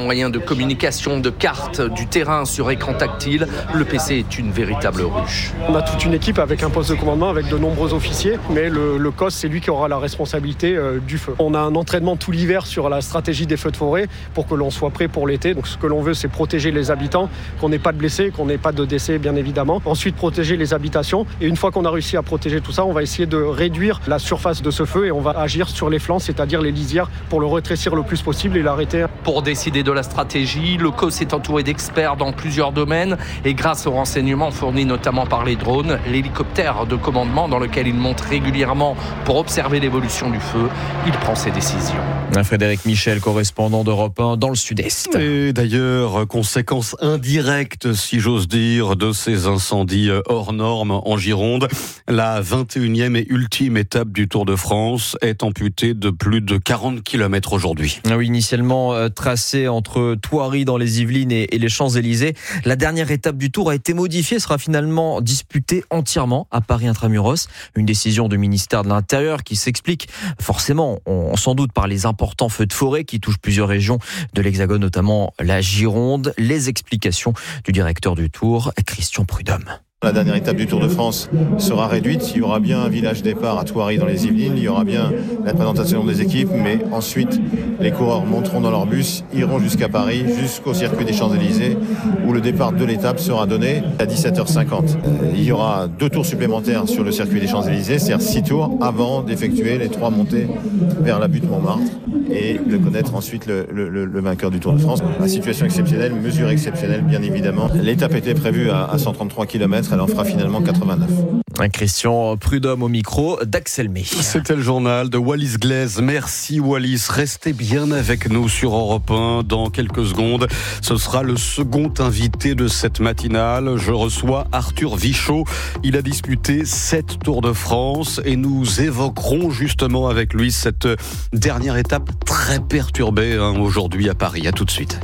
moyens de communication, de cartes, du terrain sur écran tactile, le PC est une véritable ruche. On a toute une équipe avec un poste de commandement, avec de nombreux officiers, mais le COS, c'est lui qui aura la responsabilité du feu. On a un entraînement tout l'hiver sur la stratégie des feux de forêt pour que l'on soit prêt pour l'été. Donc ce que l'on veut, c'est protéger les habitants, qu'on n'ait pas de blessés, qu'on n'ait pas de décès, bien évidemment. Ensuite, protéger les habitations. Et une fois qu'on a réussi à protéger tout ça, on va essayer de réduire la surface de ce feu et on va agir sur les flancs, c'est-à-dire les lisières, pour le rétrécir le plus possible et l'arrêter. Pour décider de la stratégie, le COS est entouré d'experts dans plusieurs domaines et grâce aux renseignements fournis notamment par les drones, l'hélicoptère de commandement dans lequel il monte régulièrement pour observer l'évolution du feu, il prend ses décisions. Frédéric Michel, correspondant d'Europe 1 dans le Sud-Est. Et d'ailleurs, conséquence indirecte, si j'ose dire, de ces incendies hors normes en Gironde, la 21e et ultime étape du Tour de France est amputée de plus de 40 km aujourd'hui. Oui, initialement tracée entre Thoiry dans les Yvelines et les Champs-Élysées, la dernière étape du Tour a été modifiée, sera finalement disputée entièrement à Paris Intramuros. Une décision du ministère de l'Intérieur qui s'explique forcément, sans doute, par les importants feux de forêt qui touchent plusieurs régions de l'Hexagone, notamment la Gironde. Les explications du directeur du Tour, Christian Prudhomme. La dernière étape du Tour de France sera réduite. Il y aura bien un village départ à Thoiry dans les Yvelines. Il y aura bien la présentation des équipes. Mais ensuite, les coureurs monteront dans leur bus, iront jusqu'à Paris, jusqu'au circuit des Champs-Élysées, où le départ de l'étape sera donné à 17h50. Il y aura 2 tours supplémentaires sur le circuit des Champs-Élysées, c'est-à-dire 6 tours avant d'effectuer les 3 montées vers la butte Montmartre et de connaître ensuite le vainqueur du Tour de France. La situation exceptionnelle, mesure exceptionnelle, bien évidemment. L'étape était prévue à 133 km. Elle en fera finalement 89. Christian Prudhomme au micro d'Axel May. C'était le journal de Wallis Glaise. Merci Wallis. Restez bien avec nous sur Europe 1. Dans quelques secondes, ce sera le second invité de cette matinale. Je reçois Arthur Vichot. Il a disputé 7 Tours de France et nous évoquerons justement avec lui cette dernière étape très perturbée aujourd'hui à Paris. À tout de suite.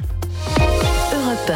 Europe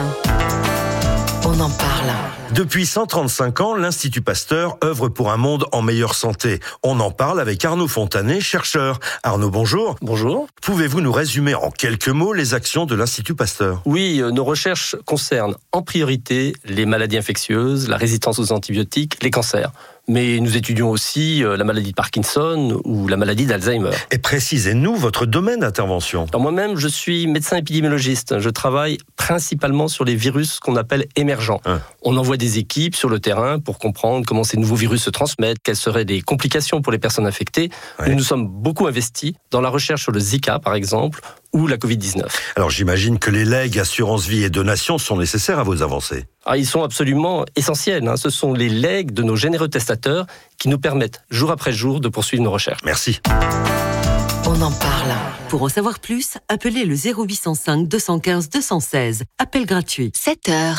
1. On en parle. Depuis 135 ans, l'Institut Pasteur œuvre pour un monde en meilleure santé. On en parle avec Arnaud Fontanet, chercheur. Arnaud, bonjour. Bonjour. Pouvez-vous nous résumer en quelques mots les actions de l'Institut Pasteur ? Oui, nos recherches concernent en priorité les maladies infectieuses, la résistance aux antibiotiques, les cancers. Mais nous étudions aussi la maladie de Parkinson ou la maladie d'Alzheimer. Et précisez-nous votre domaine d'intervention. Alors moi-même, je suis médecin épidémiologiste. Je travaille principalement sur les virus qu'on appelle émergents. On envoie des équipes sur le terrain pour comprendre comment ces nouveaux virus se transmettent, quelles seraient les complications pour les personnes infectées. Nous nous sommes beaucoup investis dans la recherche sur le Zika, par exemple, ou la Covid-19. Alors j'imagine que les legs, assurance vie et donations sont nécessaires à vos avancées. Ils sont absolument essentiels. Ce sont les legs de nos généreux testateurs qui nous permettent, jour après jour, de poursuivre nos recherches. Merci. On en parle. Pour en savoir plus, appelez le 0805 215 216. Appel gratuit. 7h.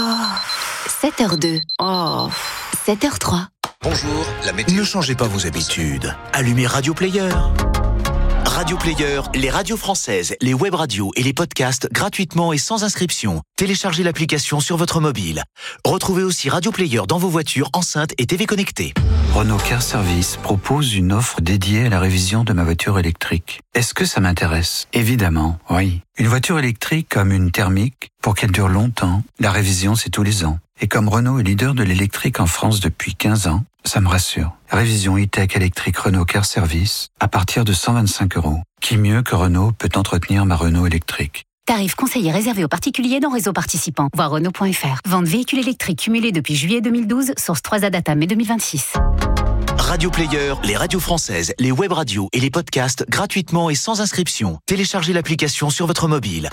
7h02. 7h03. Bonjour, la météo. Ne changez pas vos habitudes. Allumez Radio Player. Radio Player, les radios françaises, les web radios et les podcasts gratuitement et sans inscription. Téléchargez l'application sur votre mobile. Retrouvez aussi Radio Player dans vos voitures, enceintes et TV connectées. Renault Car Service propose une offre dédiée à la révision de ma voiture électrique. Est-ce que ça m'intéresse ? Évidemment, oui. Une voiture électrique comme une thermique, pour qu'elle dure longtemps, la révision c'est tous les ans. Et comme Renault est leader de l'électrique en France depuis 15 ans, ça me rassure. Révision e-tech électrique Renault Car Service à partir de 125 €. Qui mieux que Renault peut entretenir ma Renault électrique ? Tarif conseillé réservé aux particuliers dans réseau participant. Voir Renault.fr. Vente véhicule électrique cumulé depuis juillet 2012. Source 3A Data mai 2026. Radio Player, les radios françaises, les web radios et les podcasts gratuitement et sans inscription. Téléchargez l'application sur votre mobile.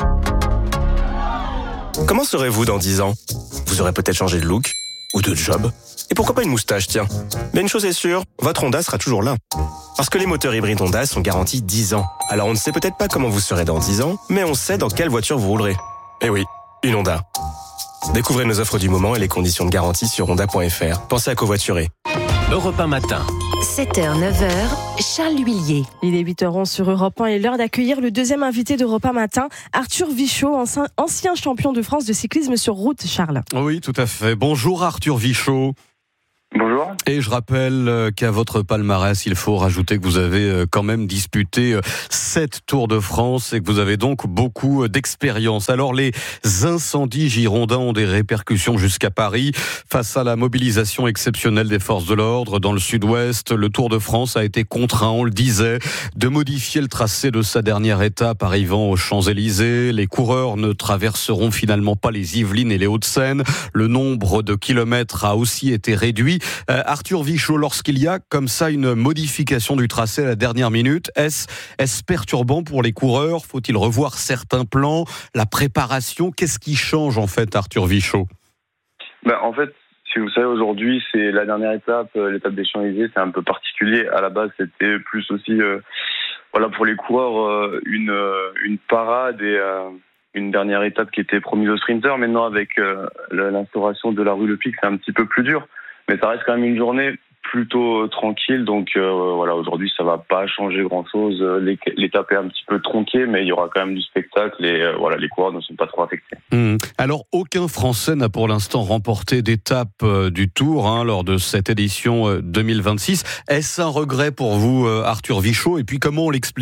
Comment serez-vous dans 10 ans ? Vous aurez peut-être changé de look ou de job. Et pourquoi pas une moustache, tiens ? Mais une chose est sûre, votre Honda sera toujours là. Parce que les moteurs hybrides Honda sont garantis 10 ans. Alors on ne sait peut-être pas comment vous serez dans 10 ans, mais on sait dans quelle voiture vous roulerez. Eh oui, une Honda. Découvrez nos offres du moment et les conditions de garantie sur honda.fr. Pensez à covoiturer. Europe 1 matin. 7h, 9h, Charles Huillier. Il est 8h11 sur Europe 1 et l'heure d'accueillir le deuxième invité d'Europe 1 matin, Arthur Vichot, ancien champion de France de cyclisme sur route, Charles. Oui, tout à fait. Bonjour Arthur Vichot. Bonjour. Et je rappelle qu'à votre palmarès, il faut rajouter que vous avez quand même disputé 7 Tours de France et que vous avez donc beaucoup d'expérience. Alors les incendies girondins ont des répercussions jusqu'à Paris. Face à la mobilisation exceptionnelle des forces de l'ordre dans le sud-ouest, le Tour de France a été contraint, on le disait, de modifier le tracé de sa dernière étape arrivant aux Champs-Élysées. Les coureurs ne traverseront finalement pas les Yvelines et les Hauts-de-Seine. Le nombre de kilomètres a aussi été réduit. Arthur Vichot, lorsqu'il y a comme ça une modification du tracé à la dernière minute, est-ce perturbant pour les coureurs ? Faut-il revoir certains plans, la préparation ? Qu'est-ce qui change en fait, Arthur Vichot ? En fait, si vous savez, aujourd'hui, c'est la dernière étape, l'étape des Champs-Élysées, c'est un peu particulier. À la base, c'était plus aussi, pour les coureurs, une parade et une dernière étape qui était promise aux sprinteurs. Maintenant, avec l'instauration de la rue Le Pic, c'est un petit peu plus dur. Mais ça reste quand même une journée plutôt tranquille. Donc aujourd'hui, ça va pas changer grand-chose. L'étape est un petit peu tronquée, mais il y aura quand même du spectacle et les coureurs ne sont pas trop affectés. Alors, aucun Français n'a pour l'instant remporté d'étape du Tour lors de cette édition 2026. Est-ce un regret pour vous, Arthur Vichot ? Et puis, comment on l'explique ?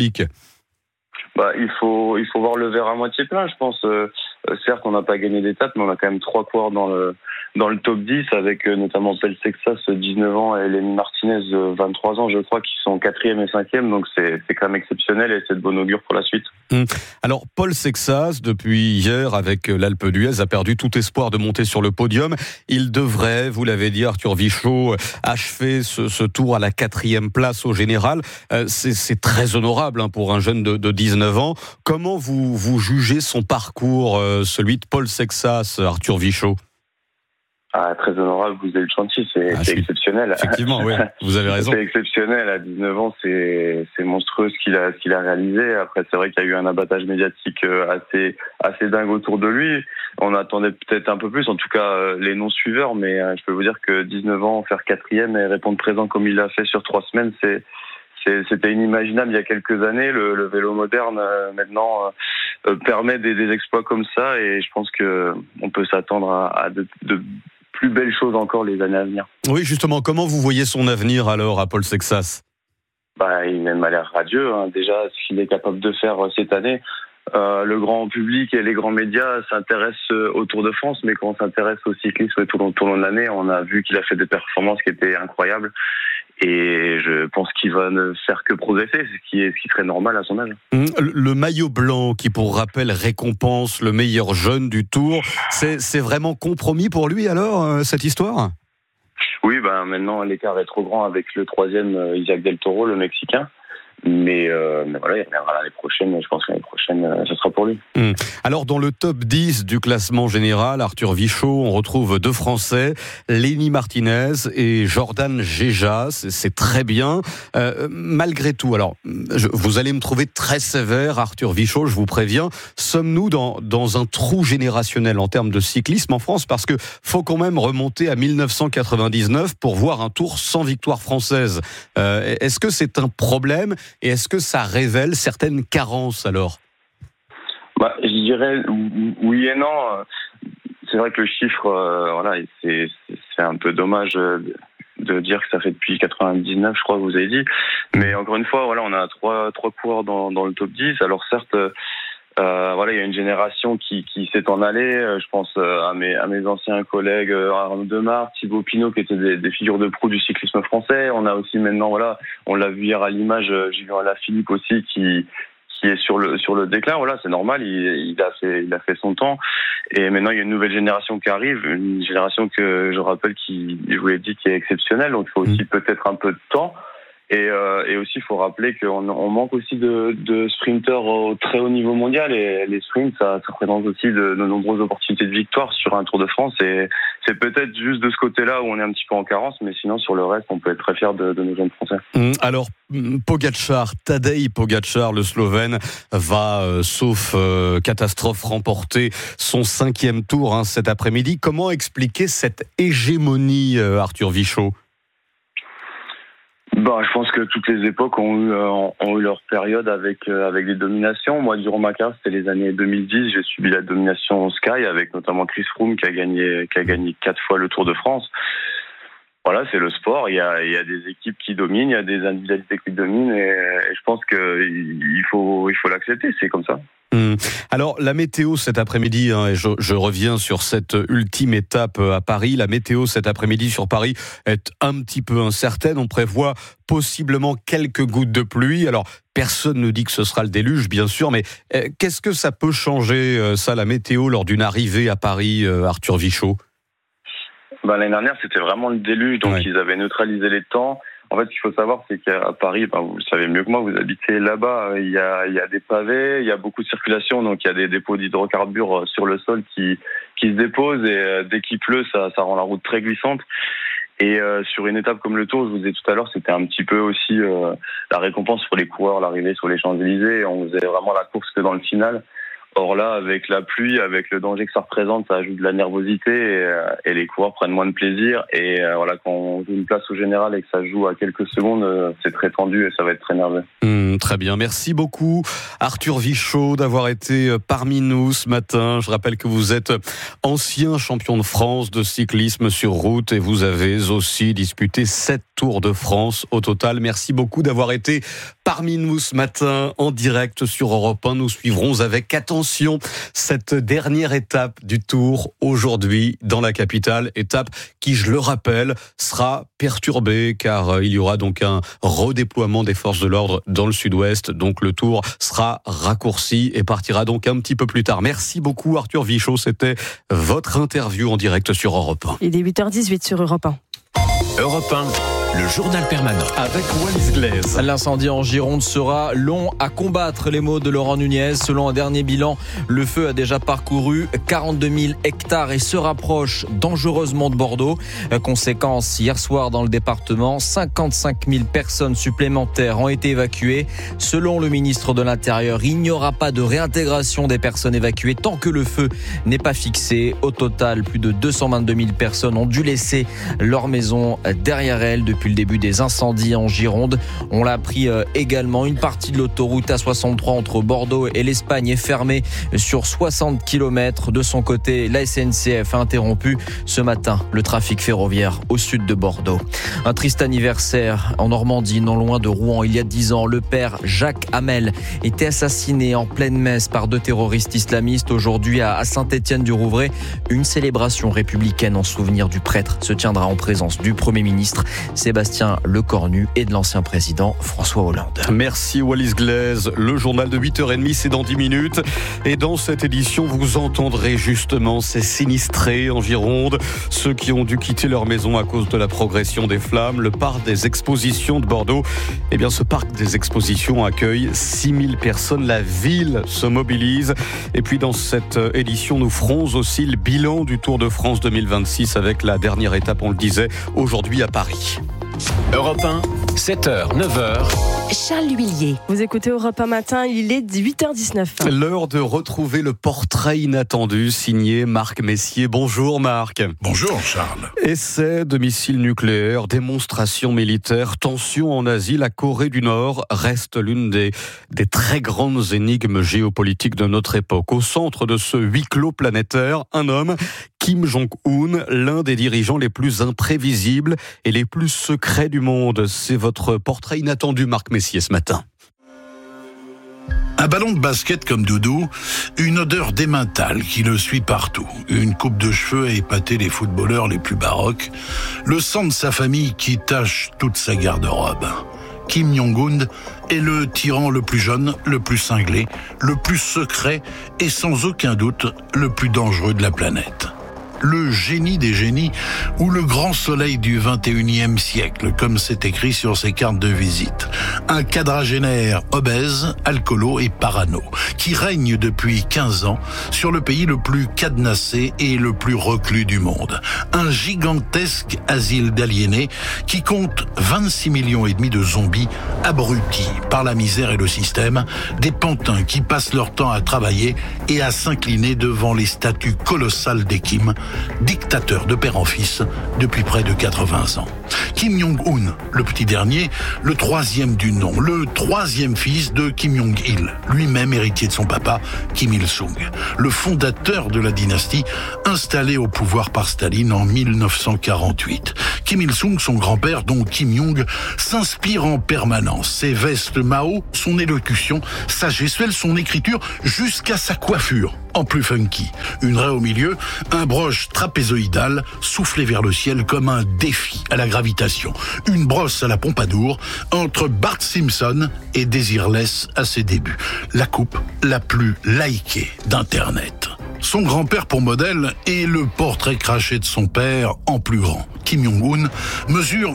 Il faut voir le verre à moitié plein, je pense. Certes, on n'a pas gagné d'étape, mais on a quand même 3 coureurs dans le top 10, avec notamment Paul Sexas, 19 ans, et Lenny Martinez, 23 ans, je crois, qui sont 4e et 5e. Donc, c'est quand même exceptionnel et c'est de bon augure pour la suite. Alors, Paul Sexas, depuis hier, avec l'Alpe d'Huez, a perdu tout espoir de monter sur le podium. Il devrait, vous l'avez dit, Arthur Vichot, achever ce tour à la 4e place au général. C'est très honorable pour un jeune de 19 ans. Comment vous jugez son parcours, celui de Paul Sexas, Arthur Vichot ? Très honorable, vous avez le chantier, c'est exceptionnel. Effectivement, oui, vous avez raison. C'est exceptionnel, à 19 ans, c'est monstrueux ce qu'il a réalisé. Après, c'est vrai qu'il y a eu un abattage médiatique assez dingue autour de lui. On attendait peut-être un peu plus, en tout cas les non-suiveurs, mais je peux vous dire que 19 ans, faire 4e et répondre présent comme il l'a fait sur 3 semaines, c'était inimaginable il y a quelques années. Le vélo moderne, maintenant, permet des exploits comme ça, et je pense qu'on peut s'attendre à de plus belles choses encore les années à venir. Oui, justement, comment vous voyez son avenir alors à Paul Sexas ? Il m'a l'air radieux. Déjà, ce qu'il est capable de faire cette année. Le grand public et les grands médias s'intéressent au Tour de France, mais quand on s'intéresse au cyclisme tout au long de l'année, on a vu qu'il a fait des performances qui étaient incroyables. Et je pense qu'il va ne faire que progresser, ce qui serait normal à son âge. Le maillot blanc, qui pour rappel récompense le meilleur jeune du Tour, c'est vraiment compromis pour lui alors, cette histoire ? Oui, maintenant l'écart est trop grand avec le 3e, Isaac Del Toro, le Mexicain. Mais voilà, il reviendra l'année prochaine. Je pense que l'année prochaine, ce sera pour lui. Alors, dans le top 10 du classement général, Arthur Vichot, on retrouve 2 Français, Lenny Martinez et Jordan Géja. C'est très bien. Malgré tout, alors, vous allez me trouver très sévère, Arthur Vichot, je vous préviens. Sommes-nous dans un trou générationnel en termes de cyclisme en France ? Parce que faut quand même remonter à 1999 pour voir un Tour sans victoire française. Est-ce que c'est un problème ? Et est-ce que ça révèle certaines carences alors ? Je dirais oui et non. C'est vrai que le chiffre, c'est un peu dommage de dire que ça fait depuis 99, je crois que vous avez dit. Mais encore une fois, on a trois coureurs dans le top 10. Alors certes, il y a une génération qui s'est en allée. Je pense à mes anciens collègues Arnaud Demar, Thibaut Pinot, qui étaient des figures de proue du cyclisme français. On a aussi maintenant, on l'a vu hier à l'image, Julien Alaphilippe aussi qui est sur le déclin. C'est normal, il a fait son temps. Et maintenant, il y a une nouvelle génération qui arrive, une génération que je rappelle je vous l'ai dit, qui est exceptionnelle. Donc, il faut aussi peut-être un peu de temps. Et aussi, il faut rappeler qu'on manque aussi de sprinteurs au très haut niveau mondial, et les sprints, ça représente aussi de nombreuses opportunités de victoire sur un Tour de France. Et c'est peut-être juste de ce côté-là où on est un petit peu en carence, mais sinon, sur le reste, on peut être très fiers de nos jeunes Français. Alors, Tadej Pogačar, le Slovène, va, sauf catastrophe, remporter son 5e Tour cet après-midi. Comment expliquer cette hégémonie, Arthur Vichot ? Je pense que toutes les époques ont eu leur période avec des dominations. Moi, durant ma carrière, c'était les années 2010. J'ai subi la domination Sky avec notamment Chris Froome qui a gagné 4 fois le Tour de France. Voilà, c'est le sport. Il y a des équipes qui dominent, il y a des individualités qui dominent, et je pense qu'il faut l'accepter. C'est comme ça. Alors la météo cet après-midi, et je reviens sur cette ultime étape à Paris, la météo cet après-midi sur Paris est un petit peu incertaine, on prévoit possiblement quelques gouttes de pluie. Alors personne ne dit que ce sera le déluge bien sûr, mais qu'est-ce que ça peut changer ça, la météo, lors d'une arrivée à Paris, Arthur Vichot? L'année dernière c'était vraiment le déluge, donc ils avaient neutralisé les temps. En fait, ce qu'il faut savoir, c'est qu'à Paris, vous le savez mieux que moi, vous habitez là-bas, il y a des pavés, il y a beaucoup de circulation, donc il y a des dépôts d'hydrocarbures sur le sol qui se déposent, et dès qu'il pleut, ça rend la route très glissante. Et sur une étape comme le Tour, je vous disais tout à l'heure, c'était un petit peu aussi la récompense pour les coureurs, l'arrivée sur les Champs-Élysées. On faisait vraiment la course que dans le final. Or là, avec la pluie, avec le danger que ça représente, ça ajoute de la nervosité, et les coureurs prennent moins de plaisir. Et quand on joue une place au général et que ça joue à quelques secondes, c'est très tendu et ça va être très nerveux. Très bien, merci beaucoup Arthur Vichot d'avoir été parmi nous ce matin. Je rappelle que vous êtes ancien champion de France de cyclisme sur route et vous avez aussi disputé 7 Tours de France au total. Merci beaucoup d'avoir été parmi nous ce matin en direct sur Europe 1. Nous suivrons avec attention cette dernière étape du Tour aujourd'hui dans la capitale. Étape qui, je le rappelle, sera perturbée car il y aura donc un redéploiement des forces de l'ordre dans le sud-ouest. Donc le Tour sera raccourci et partira donc un petit peu plus tard. Merci beaucoup Arthur Vichot. C'était votre interview en direct sur Europe 1. Il est 8h18 sur Europe 1. Europe 1, le journal permanent. Avec Wallis Glaise. L'incendie en Gironde sera long à combattre, les mots de Laurent Nunez. Selon un dernier bilan, le feu a déjà parcouru 42 000 hectares et se rapproche dangereusement de Bordeaux. Conséquence, hier soir dans le département, 55 000 personnes supplémentaires ont été évacuées. Selon le ministre de l'Intérieur, il n'y aura pas de réintégration des personnes évacuées tant que le feu n'est pas fixé. Au total, plus de 222 000 personnes ont dû laisser leur maison derrière elles depuis le début des incendies en Gironde. On l'a appris également, une partie de l'autoroute A63 entre Bordeaux et l'Espagne est fermée sur 60 km. De son côté, la SNCF a interrompu ce matin le trafic ferroviaire au sud de Bordeaux. Un triste anniversaire en Normandie, non loin de Rouen. Il y a 10 ans, le père Jacques Hamel était assassiné en pleine messe par 2 terroristes islamistes. Aujourd'hui, à Saint-Étienne-du-Rouvray, une célébration républicaine en souvenir du prêtre se tiendra en présence du Premier ministre Sébastien Lecornu et de l'ancien président François Hollande. Merci Wallis Glaise. Le journal de 8h30, c'est dans 10 minutes. Et dans cette édition, vous entendrez justement ces sinistrés en Gironde, ceux qui ont dû quitter leur maison à cause de la progression des flammes. Le parc des expositions de Bordeaux, ce parc des expositions accueille 6000 personnes. La ville se mobilise. Et puis dans cette édition, nous ferons aussi le bilan du Tour de France 2026 avec la dernière étape, on le disait, aujourd'hui à Paris. Europe 1, 7h, 9h. Charles Huillier. Vous écoutez Europe 1 matin, il est 8h19. L'heure de retrouver le portrait inattendu signé Marc Messier. Bonjour Marc. Bonjour Charles. Essais de missiles nucléaires, démonstrations militaires, tensions en Asie, la Corée du Nord reste l'une des très grandes énigmes géopolitiques de notre époque. Au centre de ce huis clos planétaire, un homme, Kim Jong-un, l'un des dirigeants les plus imprévisibles et les plus secrets du monde. C'est votre portrait inattendu, Marc Messier, ce matin. Un ballon de basket comme Doudou, une odeur d'émental qui le suit partout, une coupe de cheveux à épater les footballeurs les plus baroques, le sang de sa famille qui tache toute sa garde-robe. Kim Jong-un est le tyran le plus jeune, le plus cinglé, le plus secret et sans aucun doute le plus dangereux de la planète. Le génie des génies ou le grand soleil du 21e siècle, comme c'est écrit sur ses cartes de visite. Un quadragénaire obèse, alcoolo et parano, qui règne depuis 15 ans sur le pays le plus cadenassé et le plus reclus du monde. Un gigantesque asile d'aliénés qui compte 26 millions et demi de zombies abrutis par la misère et le système, des pantins qui passent leur temps à travailler et à s'incliner devant les statues colossales des Kim, dictateur de père en fils depuis près de 80 ans. Kim Jong-un, le petit dernier, le troisième du nom, le troisième fils de Kim Jong-il, lui-même héritier de son papa, Kim Il-sung, le fondateur de la dynastie installée au pouvoir par Staline en 1948. Kim Il-sung, son grand-père, dont Kim Jong, s'inspire en permanence. Ses vestes Mao, son élocution, sa gestuelle, son écriture, jusqu'à sa coiffure, en plus funky. Une raie au milieu, un broche trapézoïdal soufflé vers le ciel comme un défi à la gravitation. Une brosse à la Pompadour, entre Bart Simpson et Desireless à ses débuts. La coupe la plus likée d'Internet. Son grand-père pour modèle est le portrait craché de son père en plus grand. Kim Jong-un mesure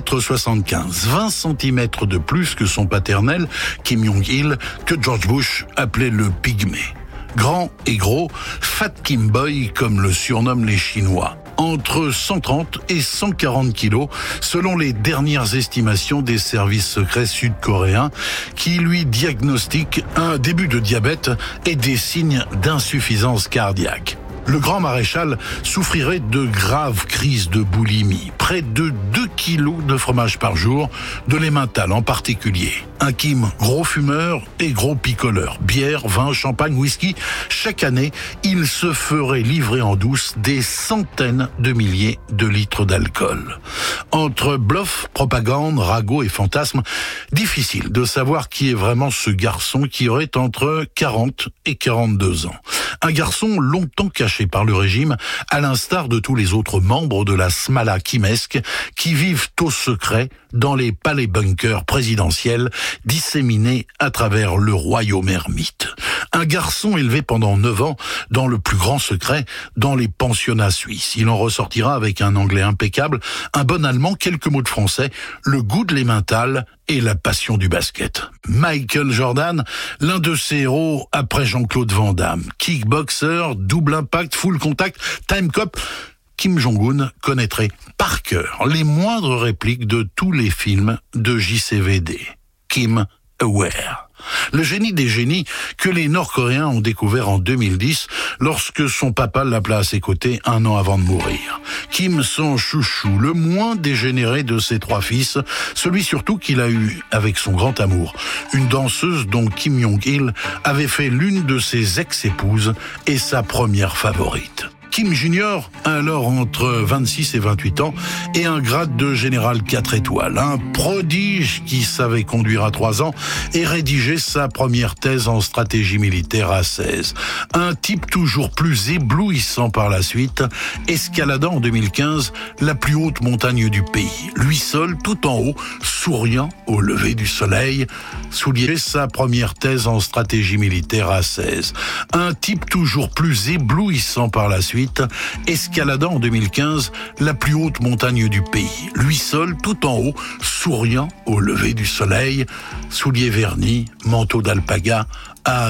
1m75, 20 cm de plus que son paternel, Kim Jong-il, que George Bush appelait le pygmée. Grand et gros, Fat Kim Boy comme le surnomment les Chinois. Entre 130 et 140 kilos, selon les dernières estimations des services secrets sud-coréens, qui lui diagnostiquent un début de diabète et des signes d'insuffisance cardiaque. Le grand maréchal souffrirait de graves crises de boulimie, près de 2 kilos de fromage par jour, de l'emmental en particulier. Un Kim gros fumeur et gros picoleur. Bière, vin, champagne, whisky. Chaque année, il se ferait livrer en douce des centaines de milliers de litres d'alcool. Entre bluff, propagande, ragot et fantasme, difficile de savoir qui est vraiment ce garçon qui aurait entre 40 et 42 ans. Un garçon longtemps caché par le régime, à l'instar de tous les autres membres de la Smala kimesque qui vivent au secret dans les palais bunkers présidentiels disséminés à travers le royaume ermite. Un garçon élevé pendant 9 ans dans le plus grand secret dans les pensionnats suisses. Il en ressortira avec un anglais impeccable, un bon allemand, quelques mots de français, le goût de l'emmental et la passion du basket. Michael Jordan, l'un de ses héros après Jean-Claude Van Damme. Kickboxer, double impact, full contact, time cop. Kim Jong-un connaîtrait par cœur les moindres répliques de tous les films de JCVD. Kim Aware. Le génie des génies que les Nord-Coréens ont découvert en 2010 lorsque son papa l'appela à ses côtés 1 an avant de mourir. Kim, son chouchou, le moins dégénéré de ses 3 fils, celui surtout qu'il a eu avec son grand amour, une danseuse dont Kim Jong-il avait fait l'une de ses ex-épouses et sa première favorite. Kim Junior a alors entre 26 et 28 ans et un grade de général 4 étoiles. Un prodige qui savait conduire à 3 ans et rédiger sa première thèse en stratégie militaire à 16. Un type toujours plus éblouissant par la suite, escaladant en 2015 la plus haute montagne du pays. Lui seul, tout en haut, souriant au lever du soleil, soulignait sa première thèse en stratégie militaire à 16. Un type toujours plus éblouissant par la suite, escaladant en 2015 la plus haute montagne du pays. Lui seul, tout en haut, souriant au lever du soleil, souliers vernis, manteau d'alpaga, à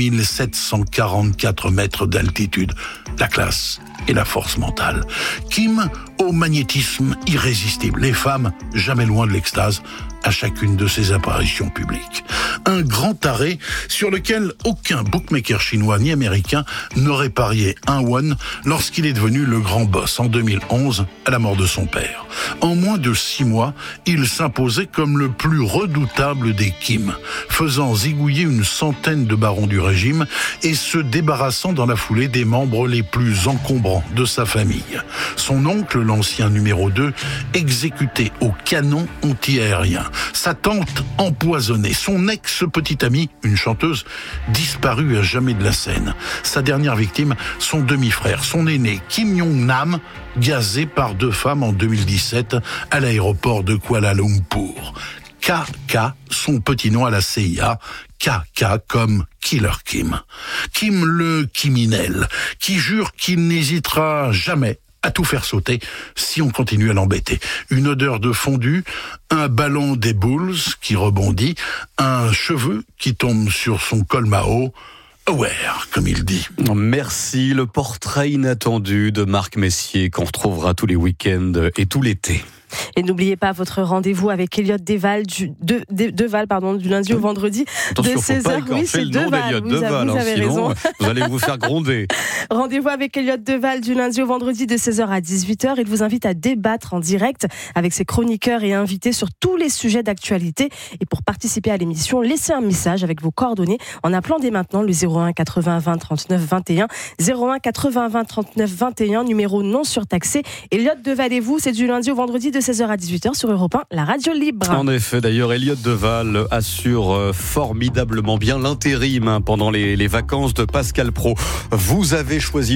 2744 mètres d'altitude. La classe et la force mentale. Kim, au magnétisme irrésistible. Les femmes, jamais loin de l'extase, à chacune de ses apparitions publiques. Un grand arrêt sur lequel aucun bookmaker chinois ni américain n'aurait parié un won lorsqu'il est devenu le grand boss en 2011 à la mort de son père. En moins de 6 mois, il s'imposait comme le plus redoutable des Kim, faisant zigouiller une centaine de barons du régime et se débarrassant dans la foulée des membres les plus encombrants de sa famille. Son oncle, l'ancien numéro 2, exécuté au canon anti-aérien. Sa tante empoisonnée. Son ex-petite amie, une chanteuse, disparue à jamais de la scène. Sa dernière victime, son demi-frère, son aîné, Kim Jong-nam, gazé par 2 femmes en 2017 à l'aéroport de Kuala Lumpur. KK, son petit nom à la CIA, KK comme Killer Kim. Kim le criminel, qui jure qu'il n'hésitera jamais à tout faire sauter si on continue à l'embêter. Une odeur de fondu, un ballon des Bulls qui rebondit, un cheveu qui tombe sur son col Mao. Aware, comme il dit. Merci, le portrait inattendu de Marc Messier qu'on retrouvera tous les week-ends et tout l'été. Et n'oubliez pas votre rendez-vous avec Elliott Deval du lundi au vendredi Attention, de 16h. Oui, c'est Deval. Vous avez raison. Vous allez vous faire gronder. Rendez-vous avec Elliott Deval du lundi au vendredi de 16h à 18h. Il vous invite à débattre en direct avec ses chroniqueurs et invités sur tous les sujets d'actualité. Et pour participer à l'émission, laissez un message avec vos coordonnées en appelant dès maintenant le 01 80 20 39 21. 01 80 20 39 21, numéro non surtaxé. Elliott Deval et vous, c'est du lundi au vendredi de 16h à 18h sur Europe 1, la radio libre. En effet, d'ailleurs, Elliott Deval assure formidablement bien l'intérim pendant les vacances de Pascal Praud. Vous avez choisi